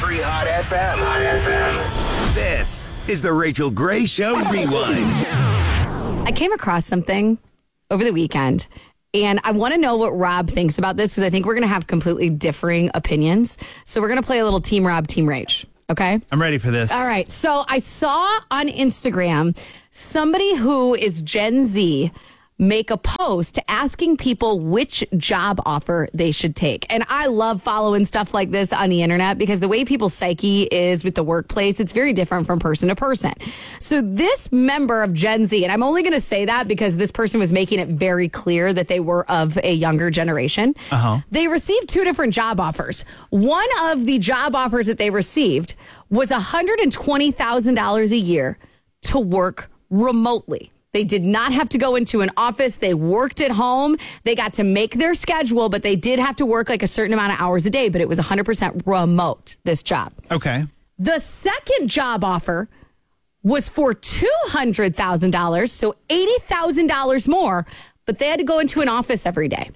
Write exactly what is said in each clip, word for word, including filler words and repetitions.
ninety-three Hot F M. Hot F M. This is the Rachel Gray Show Rewind. I came across something over the weekend, and I want to know what Rob thinks about this because I think we're going to have completely differing opinions. So we're going to play a little Team Rob, Team Rach. Okay? I'm ready for this. All right. So I saw on Instagram somebody who is Gen Z make a post asking people which job offer they should take. And I love following stuff like this on the internet because the way people's psyche is with the workplace, it's very different from person to person. So this member of Gen Z, and I'm only going to say that because this person was making it very clear that they were of a younger generation. Uh-huh. They received two different job offers. One of the job offers that they received was one hundred twenty thousand dollars a year to work remotely. They did not have to go into an office. They worked at home. They got to make their schedule, but they did have to work like a certain amount of hours a day, but it was one hundred percent remote, this job. Okay. The second job offer was for two hundred thousand dollars, so eighty thousand dollars more, but they had to go into an office every day.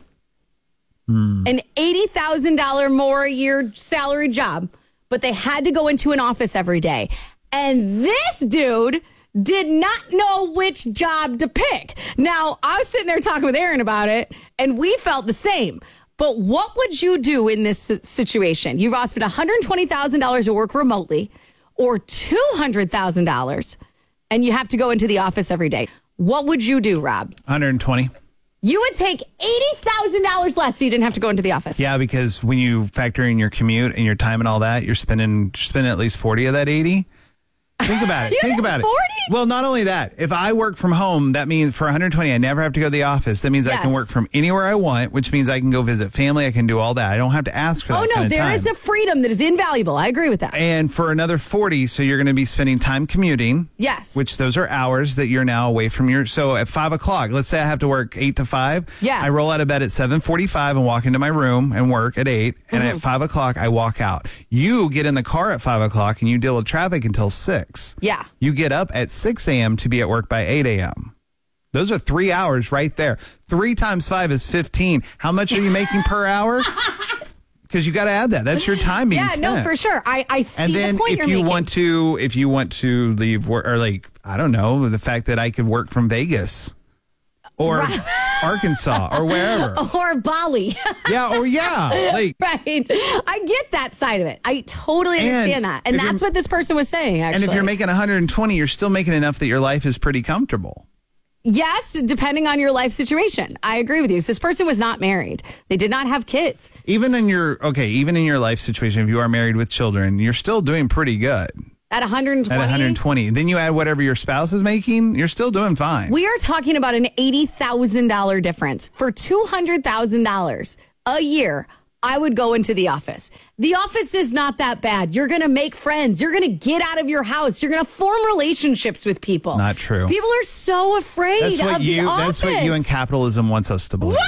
Hmm. An eighty thousand dollars more a year salary job, but they had to go into an office every day. And this dude did not know which job to pick. Now, I was sitting there talking with Aaron about it, and we felt the same. But what would you do in this situation? You've offered one hundred twenty thousand dollars to work remotely or two hundred thousand dollars, and you have to go into the office every day. What would you do, Rob? one hundred twenty. You would take eighty thousand dollars less so you didn't have to go into the office. Yeah, because when you factor in your commute and your time and all that, you're spending, spending at least forty of that eighty. Think about it. Think about forty? it. Well, not only that, if I work from home, that means for one hundred twenty, I never have to go to the office. That means Yes. I can work from anywhere I want, which means I can go visit family. I can do all that. I don't have to ask for that Oh, no, kind of there time. is a freedom that is invaluable. I agree with that. And for another forty, so you're going to be spending time commuting. Yes. Which those are hours that you're now away from your. So at five o'clock, let's say I have to work eight to five. Yeah. I roll out of bed at seven forty-five and walk into my room and work at eight. And Mm-hmm. at five o'clock, I walk out. You get in the car at five o'clock and you deal with traffic until six. Yeah. You get up at six a.m. to be at work by eight a.m. Those are three hours right there. Three times five is fifteen. How much are you making per hour? Because you got to add that. That's your time being Yeah, spent. no, for sure. I, I see And then the point if you're you making. want to, if you want to leave work, or like, I don't know, the fact that I could work from Vegas or Arkansas or wherever. Or Bali. Yeah, or yeah. Like, Right. I get that side of it. I totally understand And that. And if that's you're- what this person was saying, actually. and if you're making one hundred twenty, you're still making enough that your life is pretty comfortable. Yes, depending on your life situation. I agree with you. This person was not married. They did not have kids. Even in your, okay, even in your life situation, if you are married with children, you're still doing pretty good At one hundred twenty. at one hundred twenty. Then you add whatever your spouse is making, you're still doing fine. We are talking about an eighty thousand dollars difference. For two hundred thousand dollars a year, I would go into the office. The office is not that bad. You're going to make friends. You're going to get out of your house. You're going to form relationships with people. Not true. People are so afraid That's what of you. the office. That's what you and capitalism wants us to believe.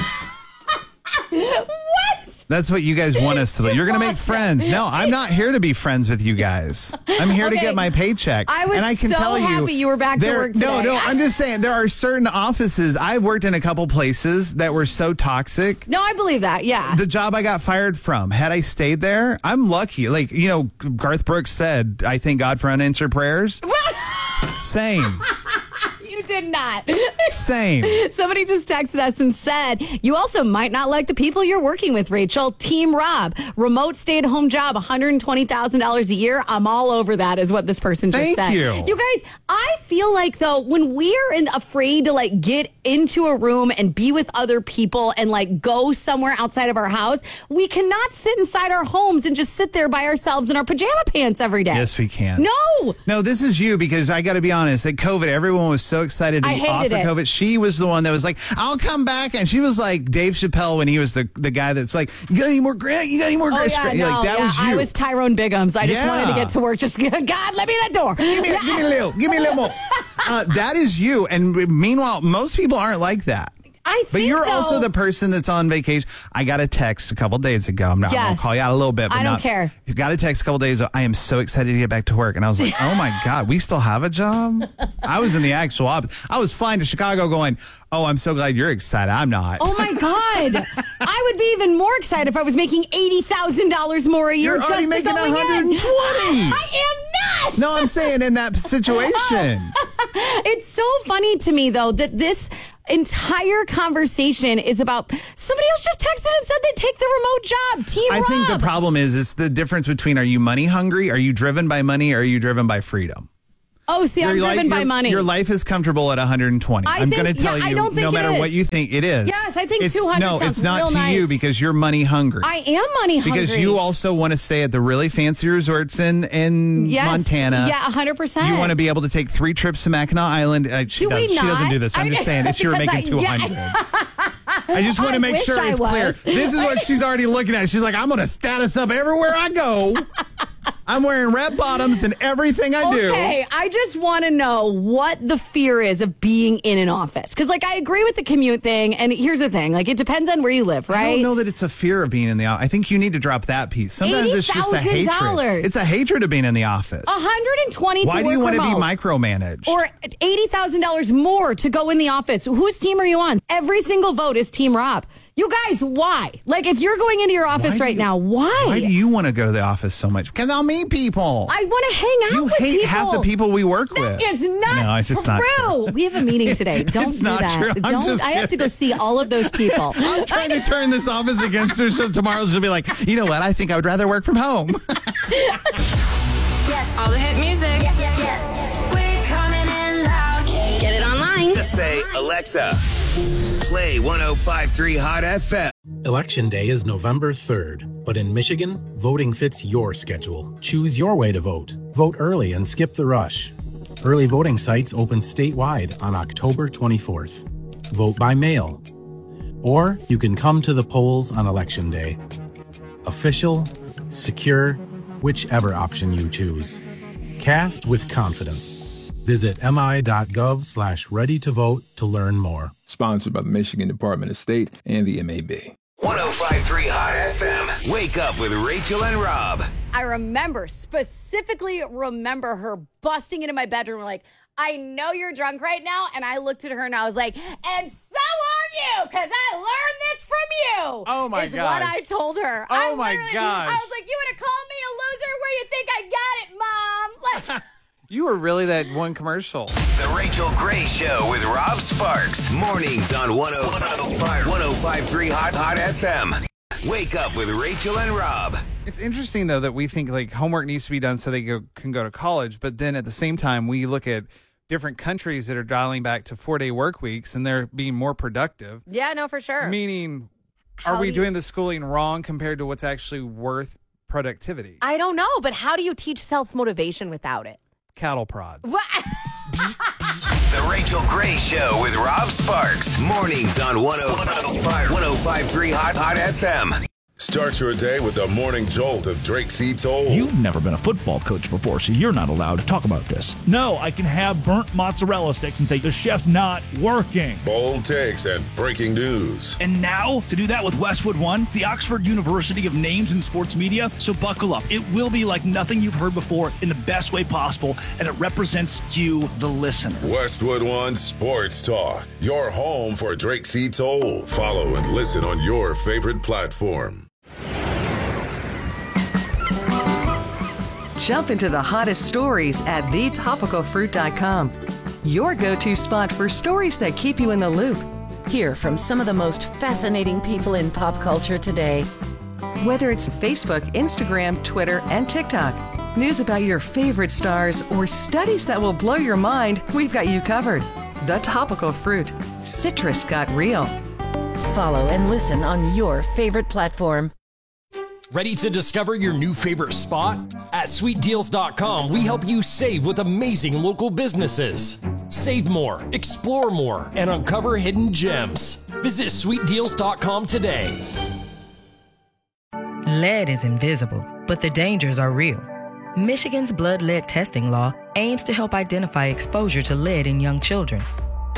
What? That's what you guys want us to believe. You're going to make Lost it. friends. No, I'm not here to be friends with you guys. I'm here to Okay. get my paycheck. I was and I can so tell you, happy you were back to there- work No, today. no, I'm just saying there are certain offices. I've worked in a couple places that were so toxic. No, I believe that. Yeah. The job I got fired from, had I stayed there, I'm lucky. Like, you know, Garth Brooks said, I thank God for unanswered prayers. Same. You did not. Same. Somebody just texted us and said, you also might not like the people you're working with, Rachel. Team Rob, remote stay-at-home job, one hundred twenty thousand dollars a year. I'm all over that, is what this person just Thank said. you. You guys, I feel like, though, when we're in, afraid to, like, get into a room and be with other people and, like, go somewhere outside of our house, we cannot sit inside our homes and just sit there by ourselves in our pajama pants every day. Yes, we can. No. No, this is you, because I got to be honest. At COVID, everyone was so excited to I be hated off for it. COVID. She was the one that was like, "I'll come back," and she was like Dave Chappelle when he was the the guy that's like, "You got any more Grant? You got any more Oh, Grant?" yeah, You're no, like, that yeah, was you. I was Tyrone Biggums. I just Yeah. wanted to get to work. Just, God, let me in that door. give me, give me a little, give me a little more. Uh, that is you. And meanwhile, most people aren't like that. I think But you're though, also the person that's on vacation. I got a text a couple days ago. I'm not Yes. going to call you out a little bit. But I don't not, care. You got a text a couple days ago. I am so excited to get back to work. And I was like, oh my God, we still have a job? I was in the actual opposite. I was flying to Chicago going, oh, I'm so glad you're excited. I'm not. Oh my God. I would be even more excited if I was making eighty thousand dollars more a year. You're already just making going one hundred twenty. In. I am not. No, I'm saying in that situation. It's so funny to me, though, that this entire conversation is about somebody else just texted and said they'd take the remote job. Team I Rob. think the problem is, is the difference between are you money hungry? Are you driven by money? Or are you driven by freedom? Oh, see, I'm Your driven life- by your- money. Your life is comfortable at one hundred twenty. I I'm think- going to tell yeah, I you, don't think no it matter is. what you think it is. Yes, I think it's, two hundred No, sounds it's not real to nice. you because you're money hungry. I am money hungry. Because you also want to stay at the really fancy resorts in, in Yes. Montana. Yeah, one hundred percent. You want to be able to take three trips to Mackinac Island. Uh, she, Do we does, she doesn't not? do this. I'm I- just saying if she were because making I- yeah. two hundred. I just want I to make wish sure I it's clear. was. This is what she's already looking at. She's like, I'm going to status up everywhere I go. I'm wearing red bottoms in everything I do. Okay, I just want to know what the fear is of being in an office. Because, like, I agree with the commute thing. And here's the thing. Like, it depends on where you live, right? I don't know that it's a fear of being in the office. I think you need to drop that piece. Sometimes it's just a eighty thousand dollars. hatred. It's a hatred of being in the office. one hundred twenty Why to do you work want to be remote. micromanaged? Or eighty thousand dollars more to go in the office. Whose team are you on? Every single vote is Team Rob. You guys, why? Like, if you're going into your office Why do right you- now, why? Why do you want to go to the office so much? Because I'll meet people. I want to hang out you with hate people. half the people we work with. That is not No, it's just true. not true. We have a meeting today. Don't It's do not that. true. I'm Don't. just I have to go kidding. see all of those people. I'm trying to turn this office against her so tomorrow she'll be like, you know what? I think I would rather work from home. Yes. All the hit music. Yeah, yeah, yes. We're coming in loud. Get it online. Just say, Alexa, play one oh five point three Hot F M. Election Day is November third, but in Michigan, voting fits your schedule. Choose your way to vote. Vote early and skip the rush. Early voting sites open statewide on October twenty-fourth. Vote by mail. Or you can come to the polls on Election Day. Official, secure, whichever option you choose. Cast with confidence. Visit mi.gov slash ready to vote to learn more. Sponsored by the Michigan Department of State and the M A B. one oh five point three Hot F M. Wake up with Rachel and Rob. I remember, specifically remember her busting into my bedroom like, I know you're drunk right now. And I looked at her and I was like, and so are you, because I learned this from you. Oh, my is gosh. what I told her. Oh, I my literally- gosh. I was like, you would have called me a loser? Where you think I got it, Mom? Like, You were really that one commercial. The Rachel Gray Show with Rob Sparks. Mornings on one oh five point three Hot, Hot F M. Wake up with Rachel and Rob. It's interesting, though, that we think like homework needs to be done so they go, can go to college. But then at the same time, we look at different countries that are dialing back to four-day work weeks and they're being more productive. yeah, no, for sure. Meaning, How are we do you- doing the schooling wrong compared to what's actually worth productivity? I don't know, but how do you teach self-motivation without it? Cattle prods. What? The Rachel Gray Show with Rob Sparks. Mornings on one oh five point three Hot, Hot F M. Start your day with the morning jolt of Drake C. Toll. You've never been a football coach before, so you're not allowed to talk about this. No, I can have burnt mozzarella sticks and say the chef's not working. Bold takes and breaking news. And now, to do that with Westwood One, the Oxford University of Names in Sports Media, so buckle up. It will be like nothing you've heard before in the best way possible, and it represents you, the listener. Westwood One Sports Talk. Your home for Drake C. Toll. Follow and listen on your favorite platform. Jump into the hottest stories at the topical fruit dot com. Your go-to spot for stories that keep you in the loop. Hear from some of the most fascinating people in pop culture today. Whether it's Facebook, Instagram, Twitter, and TikTok, news about your favorite stars, or studies that will blow your mind, we've got you covered. The Topical Fruit. Citrus got real. Follow and listen on your favorite platform. Ready to discover your new favorite spot? At sweet deals dot com, we help you save with amazing local businesses. Save more, explore more, and uncover hidden gems. Visit sweet deals dot com today. Lead is invisible, but the dangers are real. Michigan's blood lead testing law aims to help identify exposure to lead in young children.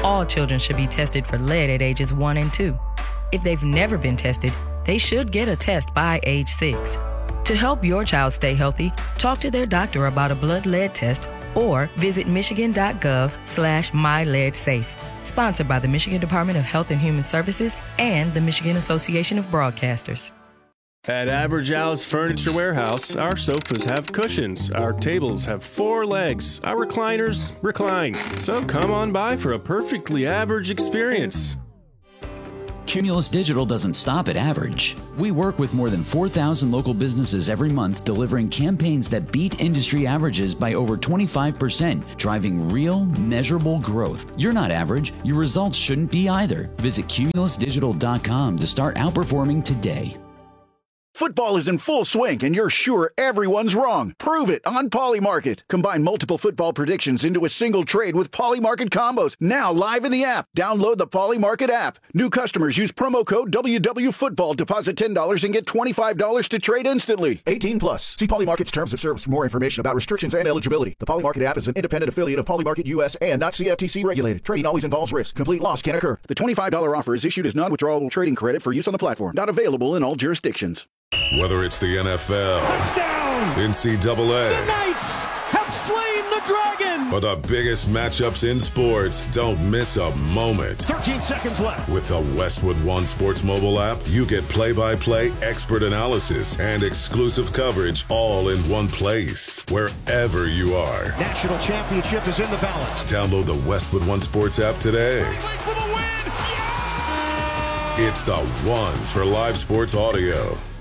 All children should be tested for lead at ages one and two. If they've never been tested, they should get a test by age six. To help your child stay healthy, talk to their doctor about a blood lead test or visit michigan.gov slash myleadsafe. Sponsored by the Michigan Department of Health and Human Services and the Michigan Association of Broadcasters. At Average Al's Furniture Warehouse, our sofas have cushions, our tables have four legs, our recliners recline. So come on by for a perfectly average experience. Cumulus Digital doesn't stop at average. We work with more than four thousand local businesses every month, delivering campaigns that beat industry averages by over twenty-five percent, driving real, measurable growth. You're not average. Your results shouldn't be either. Visit cumulus digital dot com to start outperforming today. Football is in full swing, and you're sure everyone's wrong. Prove it on Polymarket. Combine multiple football predictions into a single trade with Polymarket combos. Now live in the app. Download the Polymarket app. New customers use promo code W W Football. Deposit ten dollars and get twenty-five dollars to trade instantly. eighteen plus. See Polymarket's terms of service for more information about restrictions and eligibility. The Polymarket app is an independent affiliate of Polymarket U S and not C F T C regulated. Trading always involves risk. Complete loss can occur. The twenty-five dollars offer is issued as non-withdrawable trading credit for use on the platform. Not available in all jurisdictions. Whether it's the N F L, touchdown, N C double A, the Knights have slain the dragon, or the biggest matchups in sports, don't miss a moment. thirteen seconds left. With the Westwood One Sports mobile app, you get play-by-play expert analysis and exclusive coverage all in one place, wherever you are. National championship is in the balance. Download the Westwood One Sports app today. For the win. Yeah! It's the one for live sports audio.